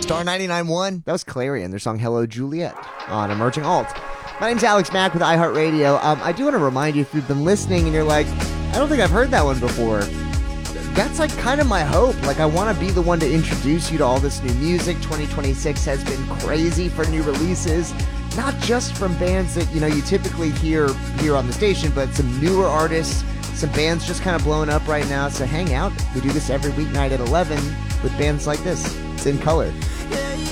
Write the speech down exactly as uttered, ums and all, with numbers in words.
Star ninety-nine point one, that was Clarion, their song Hello Juliet on Emerging Alt. My name's Alex Mack with iHeartRadio. Um, I do want to remind you, if you've been listening and you're like, I don't think I've heard that one before, that's like kind of my hope. Like, I want to be the one to introduce you to all this new music. twenty twenty-six has been crazy for new releases, not just from bands that, you know, you typically hear here on the station, but some newer artists, some bands just kind of blowing up right now. So hang out. We do this every weeknight at eleven with bands like this. It's In Color. Yeah, yeah.